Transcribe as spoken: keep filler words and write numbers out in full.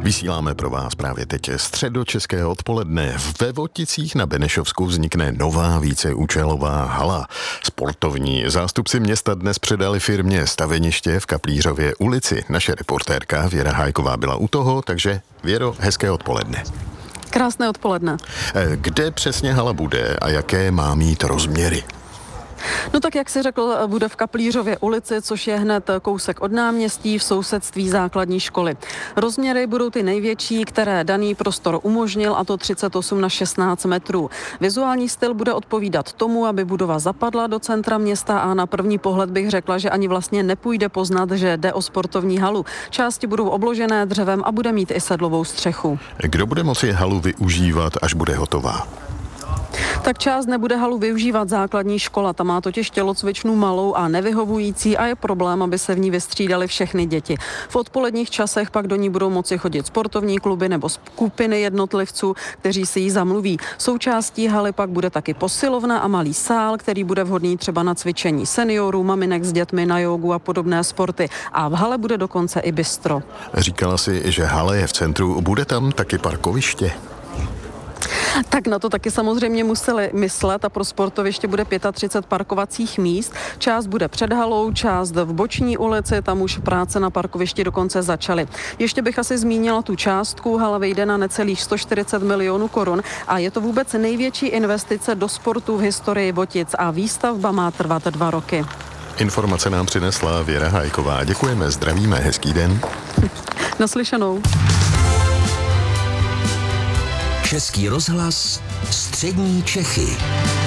Vysíláme pro vás právě teď středočeského odpoledne. Ve Voticích na Benešovsku vznikne nová víceúčelová hala. Sportovní zástupci města dnes předali firmě staveniště v Kaplířově ulici. Naše reportérka Věra Hájková byla u toho, takže Věro, hezké odpoledne. Krásné odpoledne. Kde přesně hala bude a jaké má mít rozměry? No tak, jak si řekl, bude v Kaplířově ulici, což je hned kousek od náměstí v sousedství základní školy. Rozměry budou ty největší, které daný prostor umožnil, a to třicet osm na šestnáct metrů. Vizuální styl bude odpovídat tomu, aby budova zapadla do centra města, a na první pohled bych řekla, že ani vlastně nepůjde poznat, že jde o sportovní halu. Části budou obložené dřevem a bude mít i sedlovou střechu. Kdo bude moci halu využívat, až bude hotová? Tak část nebude halu využívat základní škola. Ta má totiž tělocvičnu malou a nevyhovující a je problém, aby se v ní vystřídaly všechny děti. V odpoledních časech pak do ní budou moci chodit sportovní kluby nebo skupiny jednotlivců, kteří si ji zamluví. Součástí haly pak bude taky posilovna a malý sál, který bude vhodný třeba na cvičení seniorů, maminek s dětmi, na jógu a podobné sporty. A v hale bude dokonce i bistro. Říkala si, že hala je v centru, bude tam taky parkoviště? Tak na to taky samozřejmě museli myslet a pro sportoviště bude třicet pět parkovacích míst. Část bude před halou, část v boční ulici, tam už práce na parkovišti dokonce začaly. Ještě bych asi zmínila tu částku, hala vyjde na necelých sto čtyřicet milionů korun a je to vůbec největší investice do sportu v historii Votic a výstavba má trvat dva roky. Informace nám přinesla Věra Hájková. Děkujeme, zdravíme, hezký den. Naslyšenou. Český rozhlas, střední Čechy.